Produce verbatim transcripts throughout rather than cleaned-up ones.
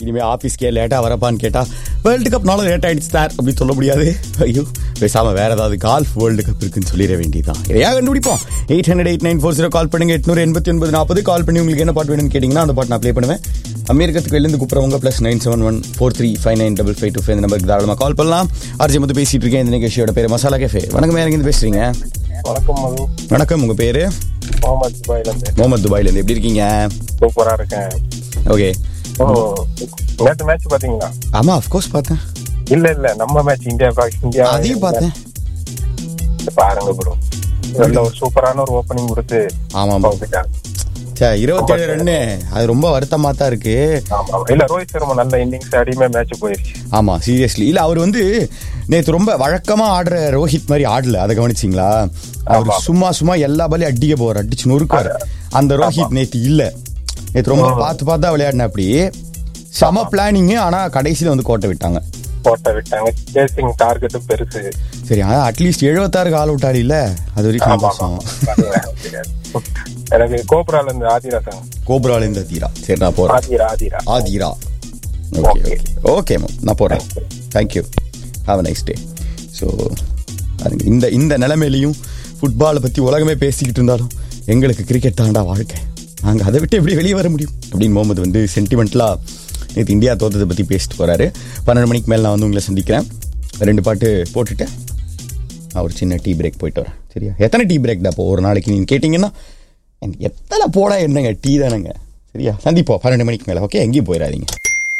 இனிமேல் ஆஃபீஸ்க்கே லேட்டாக வரப்பான்னு கேட்டால் வேர்ல்டு கப்னால லேட் ஆகிடுச்சு சார் அப்படின்னு சொல்ல முடியாது. ஐயோ பேசாமல் வேறு ஏதாவது கால்ஃப் வேர்ல்டு கப் இருக்குன்னு சொல்லிட வேண்டியதான். இதையாக கண்டுபிடிப்போம். Eight hundred eight nine four zero கால் பண்ணுங்க. எட்நூறு எண்பத்தி ஒன்பது நாற்பது கால் பண்ணி உங்களுக்கு என்ன பாட்டு வேணும்னு கேட்டிங்கன்னா அந்த பாட்டு நான் ப்ளே பண்ணுவேன். அமெரிக்கத்துக்கு வெளிலேருந்து கூப்பிட்றவங்க plus nine seven one four three five nine double five two five நம்பருக்கு தாராளமாக கால் பண்ணலாம். ஆர்ஜி மது பேசிகிட்டு இருக்கேன். இந்த நிகழ்ச்சியோட பேர் மசாலா கேஃபே. வணக்கம், யார் இருந்து பேசுகிறீங்க? வணக்கம் மது. வணக்கம், உங்கள் பேர்? முகமது துபாயிலேருந்து. முகமது துபாயிலேருந்து. எப்படி இருக்கீங்க? சூப்பராக இருக்கேன். ஓகே. ஓ, நேற்று மேட்ச் பார்த்தீங்களா? ஆமாம், அஃப்கோர்ஸ் பார்த்தேன். இல்லை இல்லை நம்ம மேட்ச் இந்தியா இந்தியா அதையும் பார்த்தேன். பாருங்க ப்ரோ, நல்ல ஒரு சூப்பரான ஒரு ஓப்பனிங் கொடுத்து ஆமாம் இருபத்தேழு ரன்னு. அது ரொம்ப வருத்தமா தான் இருக்கு. இல்ல ரோஹித் சர்மா நல்ல இன்னிங்ஸ் ஆடியுமே மேட்ச் போயிருச்சு. ஆமா சீரியஸ்லி. இல்ல அவர் வந்து நேற்று ரொம்ப வழக்கமா ஆடுற ரோஹித் மாதிரி ஆடல. அதை கவனிச்சிங்களா? அவர் சும்மா சும்மா எல்லா பாலையும் அடிக்க போற அடிச்சு நொறுக்காரு. அந்த ரோஹித் நேற்று இல்ல. நேற்று ரொம்ப பார்த்து பார்த்தா விளையாடின. அப்படி சம பிளானிங். ஆனா கடைசியில வந்து கோட்டை விட்டாங்க கோட்டை விட்டாங்க சேசிங் டார்கெட் பெருசு. சரி, ஆனா அட்லீஸ்ட் எழுபத்தாறுக்கு ஆல் அவுட் ஆடி இல்ல. அது வரைக்கும் சந்தோஷம். எனக்கு கோப்ரால இருந்து ஆதிரா சாங். கோப்ரால இருந்து ஆதிரா. சரி, நான் போறேன். Aadhira Aadhira Aadhira okay okay okay ma'am, நான் போறேன். Thank you, have a nice day. So இந்த இந்த நிலைமையிலையும் ஃபுட்பாலை பற்றி உலகமே பேசிக்கிட்டு இருந்தாலும் எங்களுக்கு கிரிக்கெட் தாண்டா வாழ்க்கை, நாங்கள் அதை விட்டு எப்படி வெளியே வர முடியும் அப்படின்னு முகமது வந்து சென்டிமெண்ட்லாக நேற்று இந்தியா தோற்றதை பற்றி பேசிட்டு போகிறாரு. பன்னெண்டு மணிக்கு மேலே நான் வந்து உங்களை சந்திக்கிறேன். ரெண்டு பாட்டு போட்டுட்டு நான் ஒரு சின்ன டீ பிரேக் போயிட்டு வரேன். சரியா? எத்தனை டீ பிரேக்டா இப்போ ஒரு நாளைக்கு நீங்கள் கேட்டிங்கன்னா எத்தனை போட என்னங்க, டீ தானேங்க. சரியா? சந்திப்போம் பன்னெண்டு மணிக்கு மேலே. ஓகே, எங்கேயும் போயிடாதீங்க.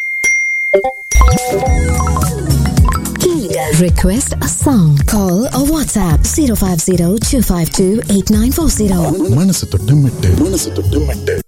Request a song. Call or WhatsApp zero five zero two five two eight nine four zero. மனசு தொட்டு மிட்டு மனசு தொட்டு மிட்டு